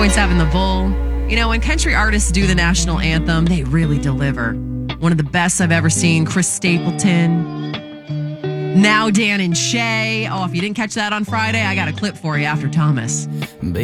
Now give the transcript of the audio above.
106.7 The Bull. You know, when country artists do the national anthem, they really deliver. One of the best I've ever seen, Chris Stapleton. Now Dan and Shay. Oh, if you didn't catch that on Friday, I got a clip for you after Thomas.